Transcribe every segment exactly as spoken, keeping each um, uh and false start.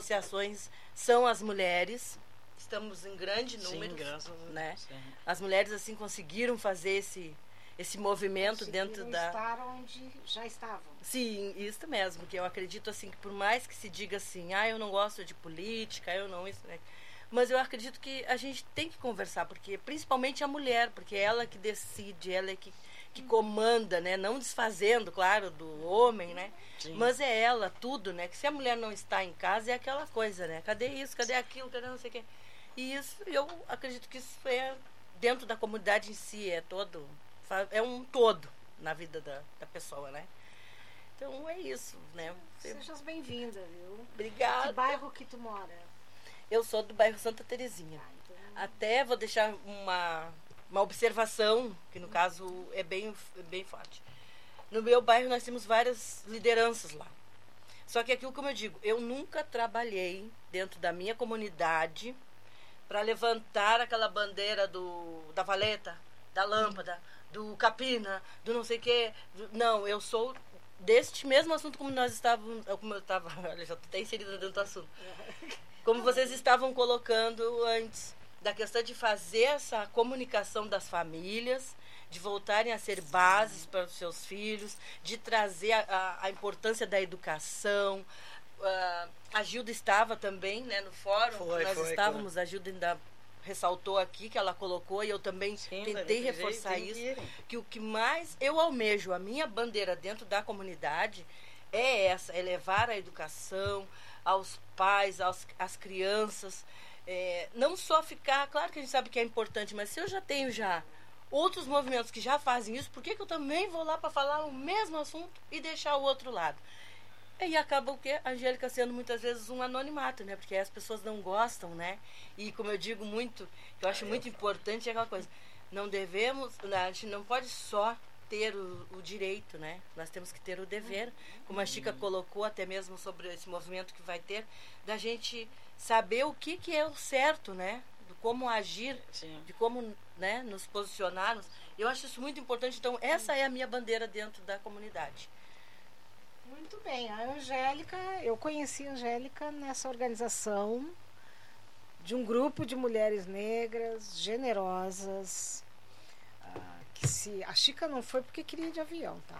associações são as mulheres. Estamos em grande número, sim, graças a Deus, né? sim. As mulheres assim conseguiram fazer esse esse movimento dentro da estar onde já estavam. Sim, isso mesmo, que eu acredito assim que por mais que se diga assim, ah, eu não gosto de política, eu não isso, né? Mas eu acredito que a gente tem que conversar, porque principalmente a mulher, porque é ela que decide, ela é que que comanda, né? Não desfazendo, claro, do homem, né? Sim. Mas é ela, tudo, né? Que se a mulher não está em casa, é aquela coisa, né? Cadê isso? Cadê aquilo? Cadê não sei o quê? E isso, eu acredito que isso é dentro da comunidade em si, é todo, é um todo na vida da, da pessoa, né? Então é isso, né? Sejas bem-vinda, viu? Obrigada. Que bairro que tu mora? Eu sou do bairro Santa Terezinha. Ah, então... Até vou deixar uma, uma observação, que no caso é bem, bem forte. No meu bairro nós temos várias lideranças lá. Só que aquilo, como eu digo, eu nunca trabalhei dentro da minha comunidade para levantar aquela bandeira do, da valeta, da lâmpada, do capina, do não sei o quê. Do, não, eu sou deste mesmo assunto como nós estávamos, como eu estava, olha, já estou até inserida dentro do assunto. Como vocês estavam colocando antes, da questão de fazer essa comunicação das famílias, de voltarem a ser bases para os seus filhos, de trazer a, a, a importância da educação. Uh, a Gilda estava também, né, no fórum, foi, nós foi, estávamos, claro. A Gilda ainda ressaltou aqui, que ela colocou, e eu também Sim, tentei reforçar isso, que o que mais eu almejo, a minha bandeira dentro da comunidade, é essa, é levar a educação aos pais, aos, às crianças, é, não só ficar, claro que a gente sabe que é importante, mas se eu já tenho já outros movimentos que já fazem isso, por que, que eu também vou lá para falar o mesmo assunto e deixar o outro lado? E acaba o quê? A Angélica sendo muitas vezes um anonimato, né? Porque as pessoas não gostam, né? E como eu digo muito, que eu acho muito importante, é aquela coisa, não devemos, a gente não pode só ter o, o direito, né? Nós temos que ter o dever, como a Chica colocou até mesmo sobre esse movimento que vai ter, da gente saber o que, que é o certo, né? De como agir, Sim. de como, né, nos posicionarmos. Eu acho isso muito importante. Então, essa é a minha bandeira dentro da comunidade. Muito bem. A Angélica, eu conheci a Angélica nessa organização de um grupo de mulheres negras, generosas, ah, que se... A Chica não foi porque queria ir de avião, tá?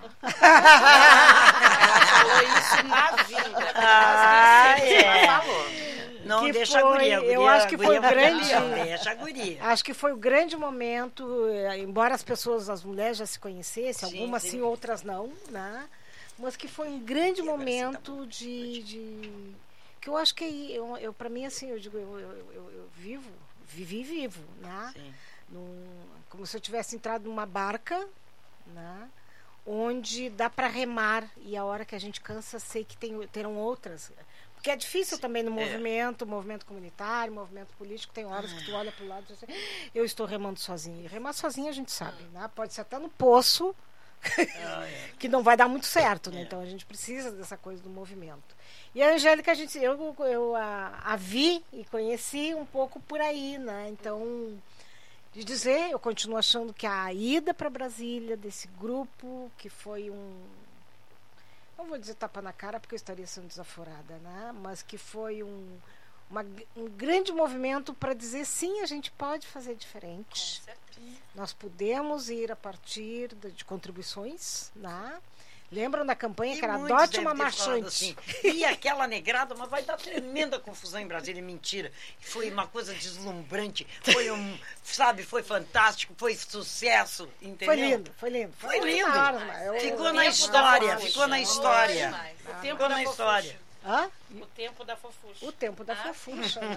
Ela falou isso na vida. Ah, é. Falou. Não que deixa foi, a guria, a guria. Eu acho que foi o grande. Deixa a guria. Acho que foi o grande momento, embora as pessoas, as mulheres já se conhecessem, Sim, algumas sim. sim, outras não, né? Mas que foi um grande momento de, de. Que eu acho que eu, eu para mim, assim, eu digo, eu, eu, eu, eu vivo, vivi vivo, né? Sim. Num, como se eu tivesse entrado numa barca, né? Onde dá para remar, e a hora que a gente cansa, sei que tem, terão outras. Porque é difícil Sim, também no movimento, é. movimento comunitário, movimento político, tem horas que tu olha para o lado e diz assim, eu estou remando sozinha. E remar sozinha a gente sabe, né? Pode ser até no poço, ah, é. que não vai dar muito certo, né? É. Então a gente precisa dessa coisa do movimento. E a Angélica, a gente, eu, eu a, a vi e conheci um pouco por aí, né? Então, de dizer, eu continuo achando que a ida para Brasília desse grupo, que foi um... não vou dizer tapa na cara porque eu estaria sendo desaforada, né? Mas que foi um, uma, um grande movimento para dizer sim, a gente pode fazer diferente. Com certeza. Nós podemos ir a partir de, de contribuições, né? Lembram da campanha E que era muitos adote devem uma ter falado marchante? Assim, e aquela negrada, mas vai dar tremenda confusão em Brasília, mentira. Foi uma coisa deslumbrante, foi um, sabe, foi fantástico, foi sucesso, entendeu? Foi lindo, foi lindo. Foi lindo. Eu, ficou eu, na eu, história, eu, ficou na história. O tempo Ficou da na história. Hã? O tempo da fofucha. O tempo da ah, fofucha. Né?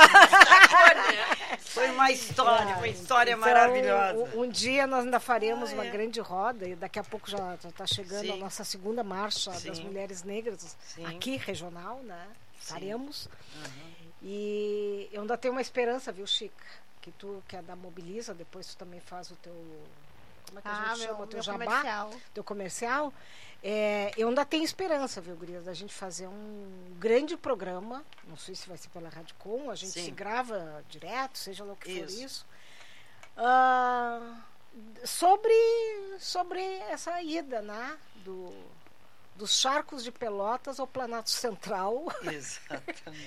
Foi uma história, uma história então, maravilhosa. Um, um dia nós ainda faremos ah, uma é. grande roda, e daqui a pouco já está chegando Sim. a nossa segunda marcha Sim. das mulheres negras, Sim. aqui regional, né? Sim. Faremos. Uhum. E eu ainda tenho uma esperança, viu, Chica? Que tu, que é da Mobiliza, depois tu também faz o teu... Como é que a ah, gente meu, chama? O teu meu jabá? Comercial. Teu comercial. É, eu ainda tenho esperança, viu, Gurias, da gente fazer um grande programa, não sei se vai ser pela Rádio Com, a gente Sim. se grava direto, seja lá o que isso. for isso, uh, sobre, sobre essa ida, né, do, dos charcos de Pelotas ao Planalto Central. Exatamente.